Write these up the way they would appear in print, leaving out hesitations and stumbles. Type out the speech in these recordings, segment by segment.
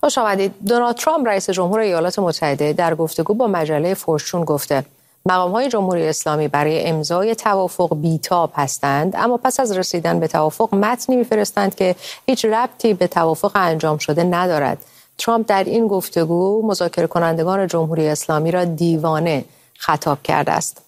خوش آمدید. دونالد ترامپ رئیس جمهور ایالات متحده در گفتگو با مجله فورچون گفته مقام‌های جمهوری اسلامی برای امضای توافق بی‌تاب هستند، اما پس از رسیدن به توافق متنی می‌فرستند که هیچ ربطی به توافق انجام شده ندارد. ترامپ در این گفتگو مذاکره کنندگان جمهوری اسلامی را دیوانه خطاب کرده است.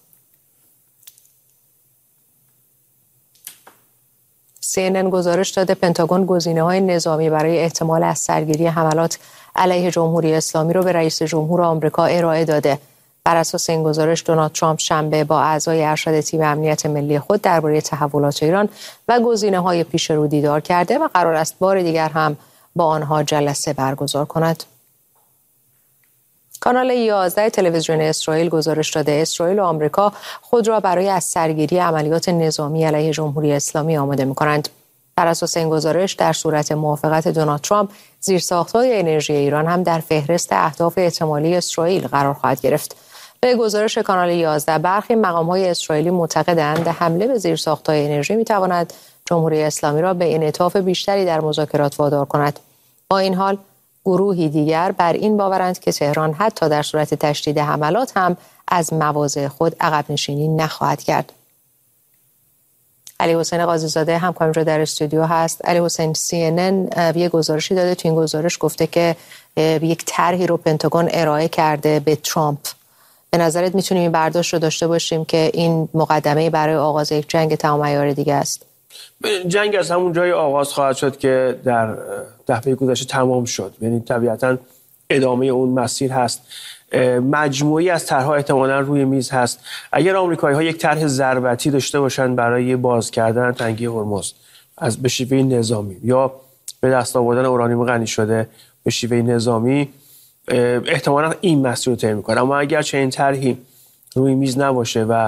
CNN گزارش داده پنتاگون گزینه‌های نظامی برای احتمال از سرگیری حملات علیه جمهوری اسلامی را به رئیس جمهور آمریکا ارائه داده. بر اساس این گزارش دونالد ترامپ شنبه با اعضای ارشد تیم امنیت ملی خود درباره تحولات ایران و گزینه‌های پیش رو دیدار کرده و قرار است بار دیگر هم با آنها جلسه برگزار کند. کانال 11 تلویزیون اسرائیل گزارش داده اسرائیل و آمریکا خود را برای از سرگیری عملیات نظامی علیه جمهوری اسلامی آماده می‌کنند. بر اساس این گزارش در صورت موافقت دونالد ترامپ زیرساخت‌های انرژی ایران هم در فهرست اهداف احتمالی اسرائیل قرار خواهد گرفت. به گزارش کانال 11 برخی مقام‌های اسرائیلی معتقدند حمله به زیرساخت‌های انرژی می‌تواند جمهوری اسلامی را به انعطاف بیشتری در مذاکرات وادار کند. با این حال گروهی دیگر بر این باورند که تهران حتی در صورت تشدید حملات هم از مواضع خود عقب نشینی نخواهد کرد. علی حسین قاضی‌زاده همکارم را در استودیو هست. علی حسین، CNN یه گزارشی داده، تو این گزارش گفته که یک طرحی رو پنتاگون ارائه کرده به ترامپ. به نظرت میتونیم این برداشت رو داشته باشیم که این مقدمه برای آغاز یک جنگ تمام عیار دیگه است؟ جنگ از همون جای آغاز خواهد شد که در دفعه گذشته تمام شد. یعنی طبیعتاً ادامه اون مسیر هست. مجموعی از طرح‌ها احتمالاً روی میز هست. اگر آمریکایی‌ها یک طرح ضربتی داشته باشند برای باز کردن تنگی هرمز از به شیوه نظامی یا به دست آوردن اورانیوم غنی شده به شیوه نظامی، احتمالاً این مسیر رو طی می‌کنه. اما اگر چنین طرحی روی میز نباشه و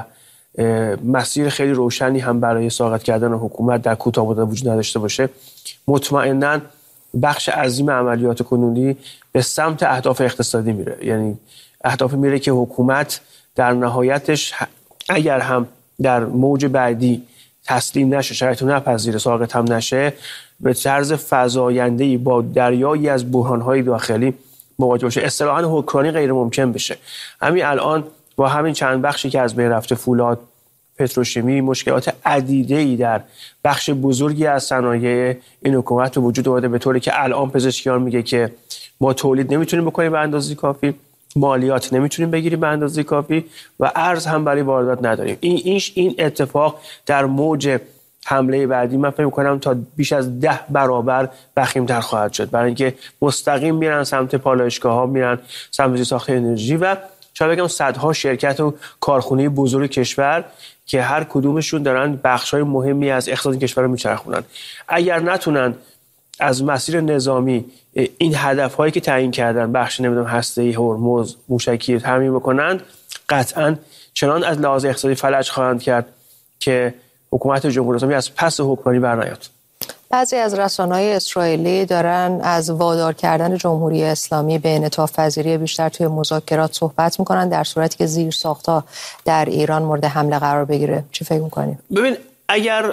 مسیر خیلی روشنی هم برای ساقط کردن حکومت در کوتاه مدت وجود نداشته باشه، مطمئناً بخش عظیم عملیات کنونی به سمت اهداف اقتصادی میره. یعنی اهداف میره که حکومت در نهایتش اگر هم در موج بعدی تسلیم نشه، شرایط رو نپذیره، ساقط هم نشه، به طرز فزاینده‌ای با دریایی از بحران‌های داخلی مواجه بشه، اصطلاحاً حکمرانی غیر ممکن بشه. همین الان با همین چند بخشی که از بین رفته، فولاد، پتروشیمی، مشکلات عدیده‌ای در بخش بزرگی از صنایع این حکومت به وجود اومده، به طوری که الان پزشکیان میگه که ما تولید نمیتونیم بکنیم به اندازه کافی، مالیات نمیتونیم بگیریم به اندازه کافی و ارز هم برای واردات نداریم. این اتفاق در موج حمله بعدی من فکر می‌کنم تا بیش از 10 برابر وخیم‌تر خواهد شد، برای اینکه مستقیم میرن سمت پالایشگاه‌ها، میرن سمت ساخت انرژی و شاید بگم صدها شرکت و کارخونه بزرگ کشور که هر کدومشون دارن بخشای مهمی از اقتصاد کشور رو میچرخونن. اگر نتونن از مسیر نظامی این هدفهایی که تعیین کردن، بخش هسته‌ای، هرمز، موشکی تامین بکنند، قطعاً چنان از لحاظ اقتصادی فلج خواهند کرد که حکومت جمهوری اسلامی از پس حکمرانی برنیاد. بعضی از رسانه‌های اسرائیلی دارن از وادار کردن جمهوری اسلامی به انعطاف پذیری بیشتر توی مذاکرات صحبت میکنن، در صورتی که زیرساخت‌ها در ایران مورد حمله قرار بگیره. چی فکر میکنی؟ ببین، اگر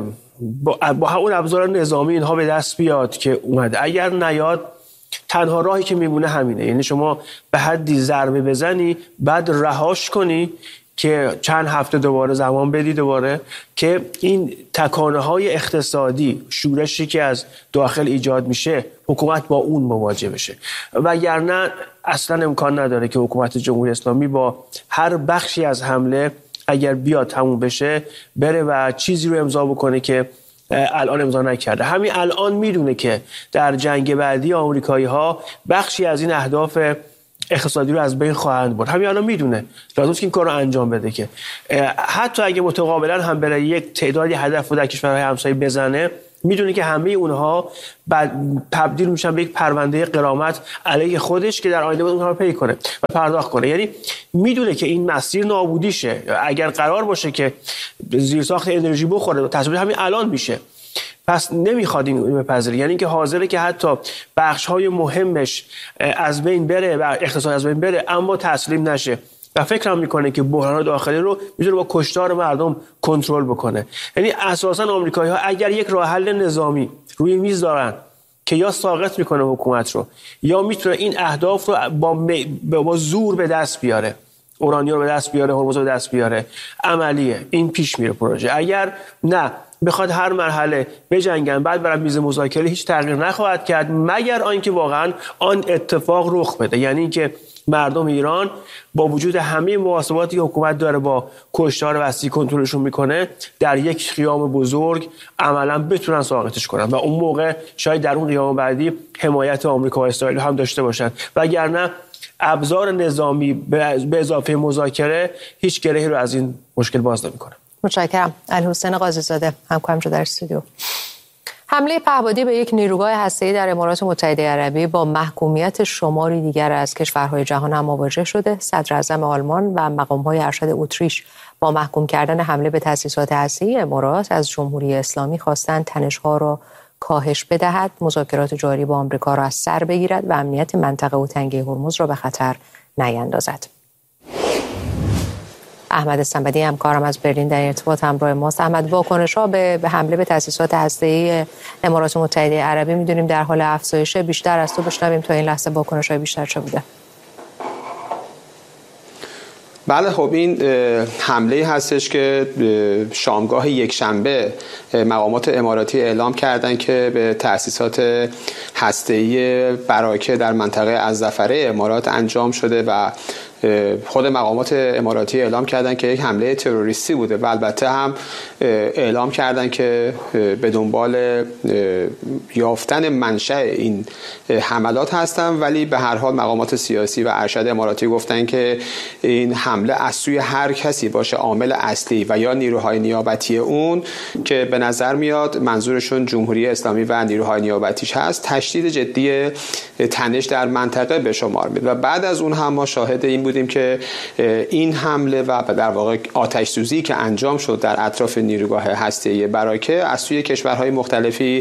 با همون ابزار نظامی اینها به دست بیاد که اومده، اگر نیاد، تنها راهی که میمونه همینه. یعنی شما به حدی ضربه بزنی، بعد رهاش کنی که چند هفته دوباره زمان بدی، دوباره که این تکانه‌های اقتصادی، شورشی که از داخل ایجاد میشه، حکومت با اون مواجه بشه. وگرنه اصلا امکان نداره که حکومت جمهوری اسلامی با هر بخشی از حمله اگر بیاد تموم بشه، بره و چیزی رو امضا بکنه که الان امضا نکرده. همین الان میدونه که در جنگ بعدی آمریکایی‌ها بخشی از این اهداف اقتصادی رو از بین خواهند برد. همین الان میدونه، لازم که این کار رو انجام بده که حتی اگه متقابلا هم بره یک تعدادی هدف رو در کشورهای همسایه بزنه، میدونه که همه اونها تبدیل میشن به یک پرونده غرامت علیه خودش که در آینده باید اونها رو پی کنه و پرداخت کنه. یعنی میدونه که این مسیر نابودیشه. اگر قرار باشه که زیرساخت انرژی بخوره، تصویر همین الان میشه، پس نمیخواد این بپذیره. یعنی اینکه حاضره که حتی بخش‌های مهمش از بین بره و اقتصاد از بین بره، اما تسلیم نشه و فکرم میکنه که بحران داخلی رو میتونه با کشتار مردم کنترل بکنه. یعنی اساساً آمریکایی‌ها اگر یک راه حل نظامی روی میز دارن که یا ساقط میکنه حکومت رو یا میتونه این اهداف رو با زور به دست بیاره، اورانیوم رو به دست بیاره، هرمز رو به دست بیاره. عملیه، این پیش میره پروژه. اگر نه بخواد هر مرحله بجنگن بعد برای میز مذاکره، هیچ تغییر نخواهد کرد مگر آنکه واقعا آن اتفاق رخ بده، یعنی اینکه مردم ایران با وجود همه محاسباتی که حکومت داره با کشتار وسیع کنترلشون میکنه در یک قیام بزرگ عملا بتونن ساقطش کنن و اون موقع شاید در اون قیام بعدی حمایت آمریکا و اسرائیل هم داشته باشن، وگرنه ابزار نظامی به اضافه مذاکره هیچ گرهی رو از این مشکل باز نمیکنه. متشکرم. علیحسین قاضی‌زاده همکارم در استودیو. حمله پهپادی به یک نیروگاه هسته‌ای در امارات متحده عربی با محکومیت شماری دیگر از کشورهای جهان هم مواجه شده. صدر اعظم آلمان و مقام‌های ارشد اتریش با محکوم کردن حمله به تأسیسات هسته‌ای امارات از جمهوری اسلامی خواستند تنش‌ها را کاهش بدهد، مذاکرات جاری با آمریکا را از سر بگیرد و امنیت منطقه و تنگه هرمز را به خطر نیندازد. احمد صمدی همکارم از برلین در ارتباط همراه ماست. احمد، واکنش‌ها به حمله به تأسیسات هسته‌ای امارات متحده عربی می‌دونیم در حال افزایش. بیشتر از تو بشنویم تا این لحظه واکنش‌های بیشتر چه بوده؟ بله، خب این حمله هستش که شامگاه یکشنبه مقامات اماراتی اعلام کردن که به تأسیسات هسته‌ای براکه در منطقه الظفره امارات انجام شده و خود مقامات اماراتی اعلام کردن که یک حمله تروریستی بوده و البته هم اعلام کردن که به دنبال یافتن منشأ این حملات هستن، ولی به هر حال مقامات سیاسی و ارشد اماراتی گفتن که این حمله از سوی هر کسی باشه عامل اصلی و یا نیروهای نیابتی اون که به نظر میاد منظورشون جمهوری اسلامی و نیروهای نیابتیش هست، تشدید جدی تنش در منطقه به شمار میاد. و بعد از اون هم ما شاهد این بودیم که این حمله و در واقع آتش سوزی که انجام شد در اطراف نیروگاه هسته‌ای براکه از سوی کشورهای مختلفی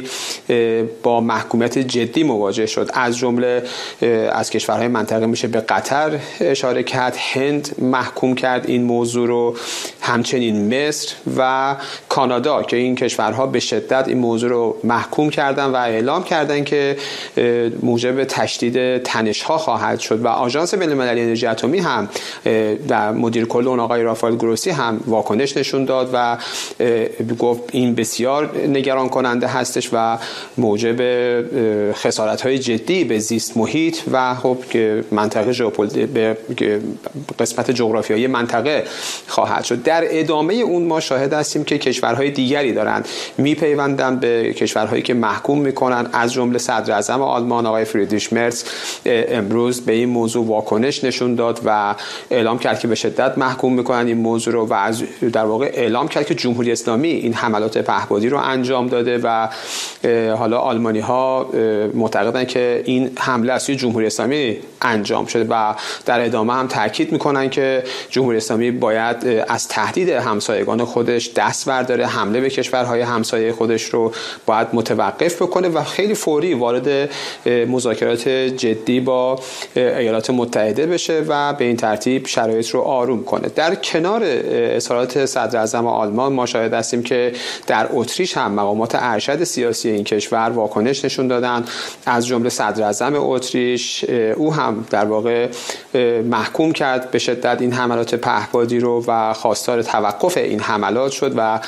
با محکومیت جدی مواجه شد. از جمله از کشورهای منطقه میشه به قطر اشاره کرد، هند محکوم کرد این موضوع رو، همچنین مصر و کانادا که این کشورها به شدت این موضوع رو محکوم کردن و اعلام کردن که موجب تشدید تنش‌ها خواهد شد. و آژانس بین‌المللی انرژی اتمی هم در مدیر کل اون آقای رافائل گروسی هم واکنش نشون داد و گفت این بسیار نگران کننده هستش و موجب خسارت‌های جدی به زیست محیط و خب منطقه به قسمت جغرافیایی منطقه خواهد شد. در ادامه اون ما شاهد هستیم که کشورهای دیگری دارن میپیوندن به کشورهایی که محکوم میکنن، از جمله صدر اعظم آلمان آقای فریدریش مرز امروز به این موضوع واکنش نشون داد و اعلام کرد که به شدت محکوم میکنن این موضوع رو و از در واقع اعلام کرد که جمهوری اسلامی این حملات پهپادی رو انجام داده و حالا آلمانی ها معتقدن که این حمله از سوی جمهوری اسلامی انجام شده و در ادامه هم تاکید میکنن که جمهوری اسلامی باید از تهدید همسایگان خودش دست برداره، حمله به کشورهای همسایه خودش رو باید متوقف بکنه و خیلی فوری وارد مذاکرات جدی با ایالات متحده بشه و به این ترتیب شرایط رو آروم کنه. در کنار اظهارات صدر اعظم آلمان ما شاهد هستیم که در اتریش هم مقامات ارشد سیاسی این کشور واکنش نشون دادن، از جمله صدر اعظم اتریش او هم در واقع محکوم کرد به شدت این حملات پهپادی رو و خواستار توقف این حملات شد و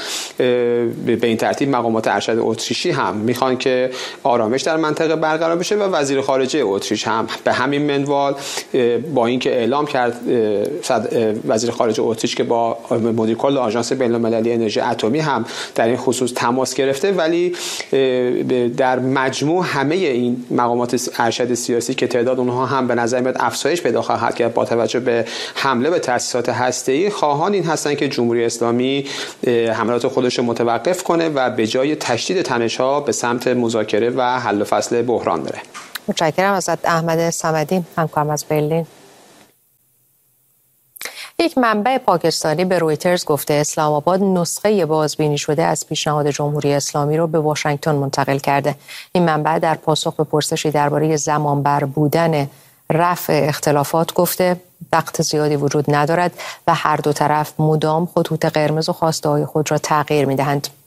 به این ترتیب مقامات ارشد اتریشی هم میخوان که آرامش در منطقه برقرار بشه و وزیر خارجه اتریش هم به همین منوال با اینکه اعلام کرد وزیر خارجه اتریش که با مدیر کل آژانس بین‌المللی انرژی اتمی هم در این خصوص تماس گرفته، ولی در مجموع همه این مقامات ارشد سیاسی که تعداد اونها هم به نظر میاد افزایش پیدا خواهد کرد با توجه به حمله به تأسیسات هسته‌ای، خواهان این هستن که جمهوری اسلامی حملات خودش رو متوقف کنه و به جای تشدید تنش‌ها به سمت مذاکره و حل و فصل بحران بره. متشکرم ازت احمد صمدی همکارم از برلین. یک منبع پاکستانی به رویترز گفته اسلام آباد نسخه بازبینی شده از پیشنهاد جمهوری اسلامی رو به واشنگتن منتقل کرده. این منبع در پاسخ به پرسشی درباره زمانبر بودن رفع اختلافات گفته وقت زیادی وجود ندارد و هر دو طرف مدام خطوط قرمز و خواسته‌های خود را تغییر می‌دهند.